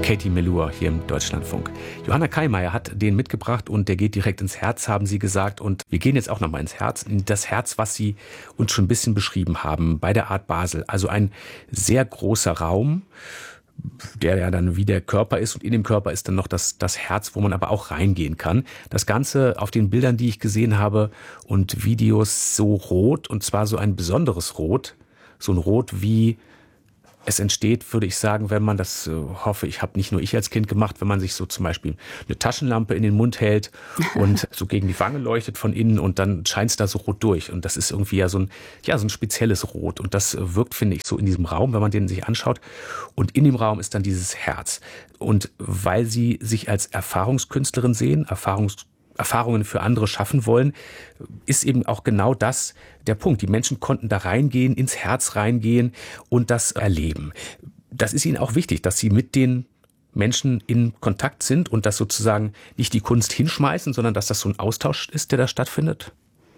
Katie Melua hier im Deutschlandfunk. Johanna Kaimeyer hat den mitgebracht und der geht direkt ins Herz, haben Sie gesagt. Und wir gehen jetzt auch nochmal ins Herz, in das Herz, was Sie uns schon ein bisschen beschrieben haben bei der Art Basel. Also ein sehr großer Raum, der ja dann wie der Körper ist, und in dem Körper ist dann noch das Herz, wo man aber auch reingehen kann. Das Ganze auf den Bildern, die ich gesehen habe und Videos, so rot, und zwar so ein besonderes Rot, so ein Rot, wie es entsteht, würde ich sagen, wenn man das, hoffe ich, habe nicht nur ich als Kind gemacht, wenn man sich so zum Beispiel eine Taschenlampe in den Mund hält und so gegen die Wange leuchtet von innen und dann scheint es da so rot durch. Und das ist irgendwie so ein spezielles Rot. Und das wirkt, finde ich, so in diesem Raum, wenn man den sich anschaut. Und in dem Raum ist dann dieses Herz. Und weil Sie sich als Erfahrungskünstlerin sehen, Erfahrungen für andere schaffen wollen, ist eben auch genau das der Punkt. Die Menschen konnten da reingehen, ins Herz reingehen und das erleben. Das ist ihnen auch wichtig, dass sie mit den Menschen in Kontakt sind und dass sozusagen nicht die Kunst hinschmeißen, sondern dass das so ein Austausch ist, der da stattfindet?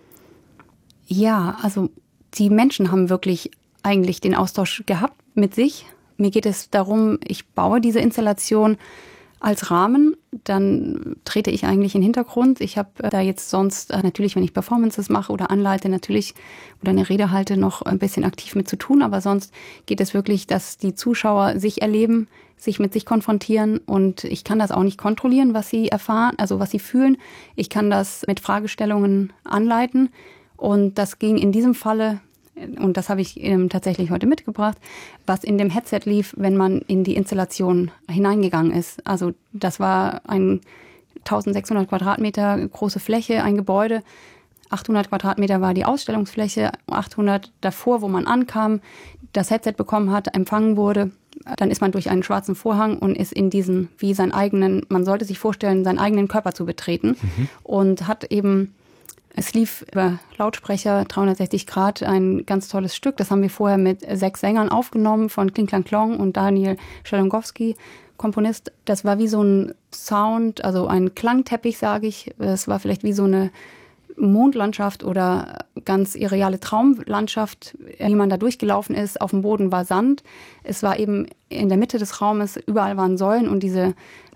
Ja, also die Menschen haben wirklich eigentlich den Austausch gehabt mit sich. Mir geht es darum, ich baue diese Installation als Rahmen, dann trete ich eigentlich in den Hintergrund. Ich habe da jetzt sonst natürlich, wenn ich Performances mache oder anleite, natürlich oder eine Rede halte, noch ein bisschen aktiv mit zu tun. Aber sonst geht es wirklich, dass die Zuschauer sich erleben, sich mit sich konfrontieren, und ich kann das auch nicht kontrollieren, was sie erfahren, also was sie fühlen. Ich kann das mit Fragestellungen anleiten, und das ging in diesem Falle, und das habe ich tatsächlich heute mitgebracht, was in dem Headset lief, wenn man in die Installation hineingegangen ist. Also das war ein 1600 Quadratmeter große Fläche, ein Gebäude. 800 Quadratmeter war die Ausstellungsfläche, 800 davor, wo man ankam, das Headset bekommen hat, empfangen wurde. Dann ist man durch einen schwarzen Vorhang und ist in diesen, wie seinen eigenen, man sollte sich vorstellen, seinen eigenen Körper zu betreten. Und hat eben... Es lief über Lautsprecher 360 Grad, ein ganz tolles Stück. Das haben wir vorher mit 6 Sängern aufgenommen, von Kling Klang Klong und Daniel Schelongowski, Komponist. Das war wie so ein Sound, also ein Klangteppich, sage ich. Es war vielleicht wie so eine Mondlandschaft oder ganz irreale Traumlandschaft, wie man da durchgelaufen ist. Auf dem Boden war Sand. Es war eben in der Mitte des Raumes, überall waren Säulen und diese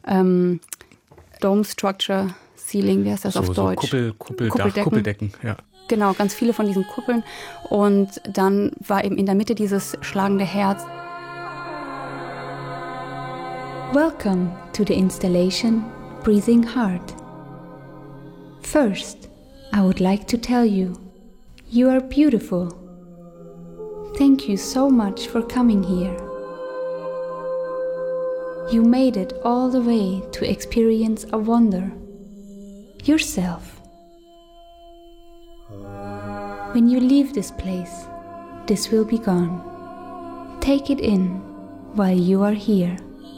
Dome Structure, Ceiling, wie heißt das auf Deutsch? Kuppeldecken, ja. Genau, ganz viele von diesen Kuppeln. Und dann war eben in der Mitte dieses schlagende Herz. Welcome to the installation Breathing Heart. First, I would like to tell you, you are beautiful. Thank you so much for coming here. You made it all the way to experience a wonder. Yourself. When you leave this place, this will be gone. Take it in while you are here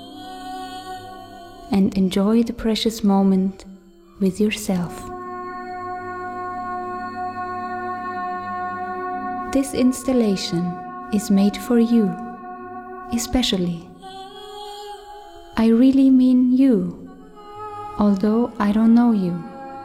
and enjoy the precious moment with yourself. This installation is made for you, especially. I really mean you, although I don't know you.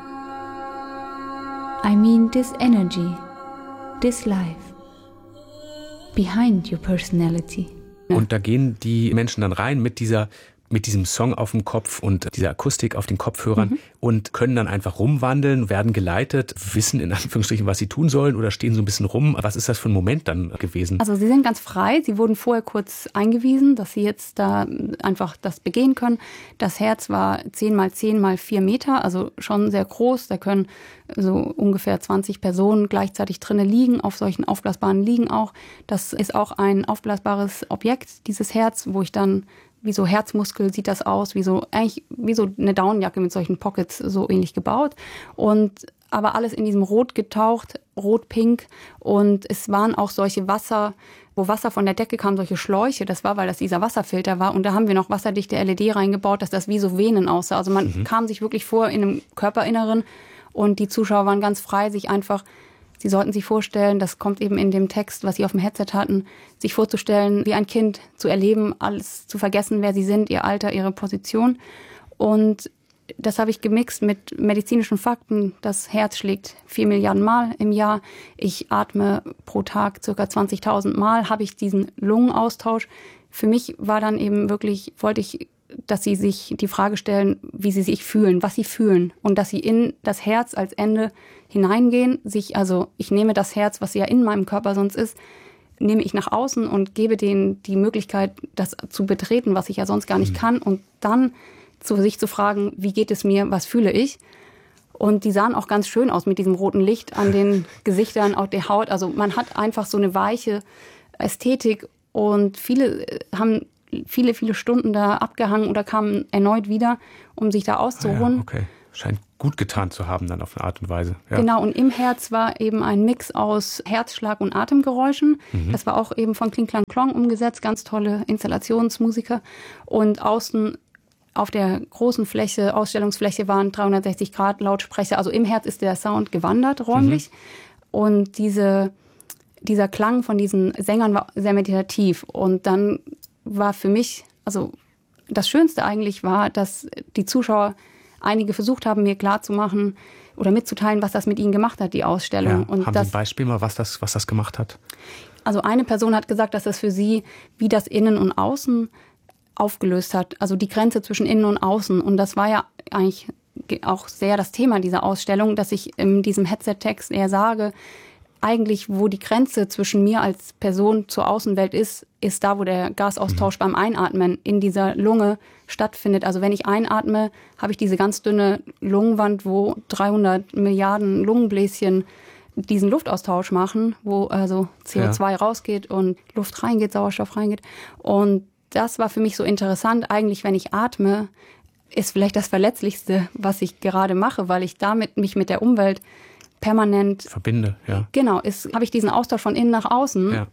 I mean this energy, this life, behind your personality. Und da gehen die Menschen dann rein mit diesem Song auf dem Kopf und dieser Akustik auf den Kopfhörern und können dann einfach rumwandeln, werden geleitet, wissen in Anführungsstrichen, was sie tun sollen, oder stehen so ein bisschen rum. Was ist das für ein Moment dann gewesen? Also sie sind ganz frei. Sie wurden vorher kurz eingewiesen, dass sie jetzt da einfach das begehen können. Das Herz war 10 mal 10 mal 4 Meter, also schon sehr groß. Da können so ungefähr 20 Personen gleichzeitig drinnen liegen, auf solchen aufblasbaren Liegen auch. Das ist auch ein aufblasbares Objekt, dieses Herz, wo ich dann wie so Herzmuskel sieht das aus, wie so eine Daunenjacke mit solchen Pockets, so ähnlich gebaut. Und aber alles in diesem Rot getaucht, rot-pink. Und es waren auch solche wo Wasser von der Decke kam, solche Schläuche. Das war, weil das dieser Wasserfilter war. Und da haben wir noch wasserdichte LED reingebaut, dass das wie so Venen aussah. Also man kam sich wirklich vor in einem Körperinneren. Und die Zuschauer waren ganz frei, Sie sollten sich vorstellen, das kommt eben in dem Text, was Sie auf dem Headset hatten, sich vorzustellen, wie ein Kind zu erleben, alles zu vergessen, wer Sie sind, Ihr Alter, Ihre Position. Und das habe ich gemixt mit medizinischen Fakten. Das Herz schlägt 4 Milliarden Mal im Jahr. Ich atme pro Tag ca. 20.000 Mal, habe ich diesen Lungenaustausch. Für mich war dann eben wirklich, wollte ich dass sie sich die Frage stellen, wie sie sich fühlen, was sie fühlen und dass sie in das Herz als Ende hineingehen. Ich nehme das Herz, was ja in meinem Körper sonst ist, nehme ich nach außen und gebe denen die Möglichkeit, das zu betreten, was ich ja sonst gar nicht kann und dann sich zu fragen, wie geht es mir, was fühle ich? Und die sahen auch ganz schön aus mit diesem roten Licht an den Gesichtern, auch der Haut. Also man hat einfach so eine weiche Ästhetik und viele haben viele Stunden da abgehangen oder kamen erneut wieder, um sich da auszuruhen. Ja, okay. Scheint gut getan zu haben dann auf eine Art und Weise. Ja. Genau, und im Herz war eben ein Mix aus Herzschlag und Atemgeräuschen. Das war auch eben von Kling Klang Klong umgesetzt, ganz tolle Installationsmusiker. Und außen auf der großen Fläche, Ausstellungsfläche waren 360 Grad Lautsprecher. Also im Herz ist der Sound gewandert räumlich. Und dieser Klang von diesen Sängern war sehr meditativ. Und dann war für mich, also das Schönste eigentlich war, dass die Zuschauer einige versucht haben, mir klarzumachen oder mitzuteilen, was das mit ihnen gemacht hat, die Ausstellung. Ja. Haben Sie ein Beispiel mal, was das gemacht hat? Also eine Person hat gesagt, dass das für sie wie das Innen und Außen aufgelöst hat, also die Grenze zwischen Innen und Außen. Und das war ja eigentlich auch sehr das Thema dieser Ausstellung, dass ich in diesem Headset-Text eher sage, eigentlich, wo die Grenze zwischen mir als Person zur Außenwelt ist da, wo der Gasaustausch beim Einatmen in dieser Lunge stattfindet. Also wenn ich einatme, habe ich diese ganz dünne Lungenwand, wo 300 Milliarden Lungenbläschen diesen Luftaustausch machen, wo also CO2 rausgeht und Luft reingeht, Sauerstoff reingeht. Und das war für mich so interessant. Eigentlich, wenn ich atme, ist vielleicht das Verletzlichste, was ich gerade mache, weil ich damit mich mit der Umwelt permanent verbinde, ja. Genau, habe ich diesen Austausch von innen nach außen. Ja.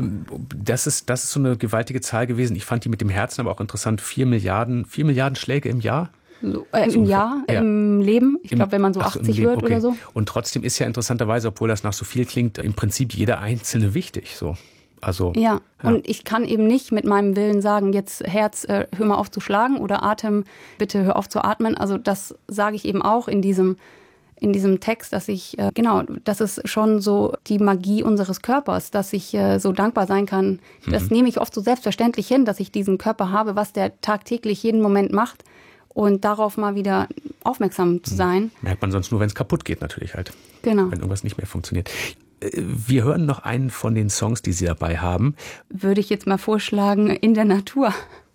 Das ist so eine gewaltige Zahl gewesen. Ich fand die mit dem Herzen aber auch interessant. 4 Milliarden Schläge im Jahr? So, im Jahr, ja. Im Leben. Ich glaube, wenn man so 80 wird oder so. Und trotzdem ist ja interessanterweise, obwohl das nach so viel klingt, im Prinzip jeder Einzelne wichtig. So. Also, ja, und ich kann eben nicht mit meinem Willen sagen, jetzt Herz, hör mal auf zu schlagen oder Atem, bitte hör auf zu atmen. Also das sage ich eben auch in diesem Text, dass das ist schon so die Magie unseres Körpers, dass ich so dankbar sein kann. Das nehme ich oft so selbstverständlich hin, dass ich diesen Körper habe, was der tagtäglich jeden Moment macht und darauf mal wieder aufmerksam zu sein. Merkt man sonst nur, wenn es kaputt geht natürlich halt. Genau. Wenn irgendwas nicht mehr funktioniert. Wir hören noch einen von den Songs, die Sie dabei haben. Würde ich jetzt mal vorschlagen, In der Natur.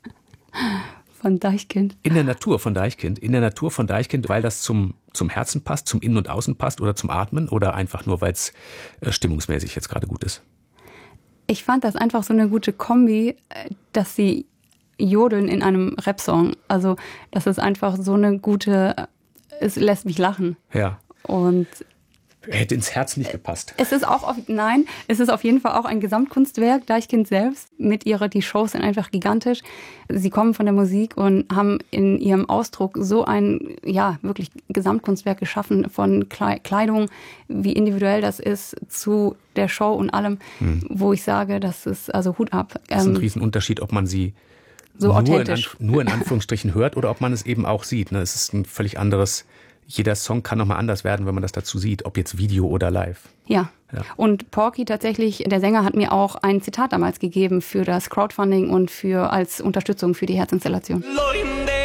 Von Deichkind. In der Natur von Deichkind, weil das zum Herzen passt, zum Innen und Außen passt oder zum Atmen oder einfach nur, weil es stimmungsmäßig jetzt gerade gut ist? Ich fand das einfach so eine gute Kombi, dass sie jodeln in einem Rap-Song. Also das ist einfach so eine gute, es lässt mich lachen. Ja. Und hätte ins Herz nicht gepasst. Es ist auf jeden Fall auch ein Gesamtkunstwerk, Deichkind selbst. Die Shows sind einfach gigantisch. Sie kommen von der Musik und haben in ihrem Ausdruck so ein, wirklich Gesamtkunstwerk geschaffen von Kleidung, wie individuell das ist, zu der Show und allem, wo ich sage, das ist also Hut ab. Das ist ein Riesenunterschied, ob man sie so nur in Anführungsstrichen hört oder ob man es eben auch sieht. Es ist ein völlig anderes. Jeder Song kann nochmal anders werden, wenn man das dazu sieht, ob jetzt Video oder live. Ja. Und Porky tatsächlich, der Sänger, hat mir auch ein Zitat damals gegeben für das Crowdfunding und als Unterstützung für die Herzinstallation.